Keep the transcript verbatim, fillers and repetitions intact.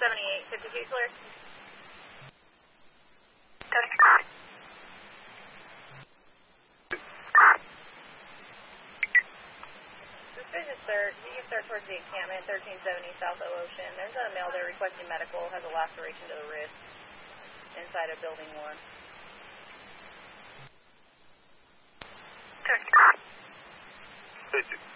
seventy-eight fifty-two clear. Suspicious search. You can start towards the encampment, thirteen seventy South O Ocean. There's a male there requesting medical, has a laceration to the wrist inside of building one. Thank you.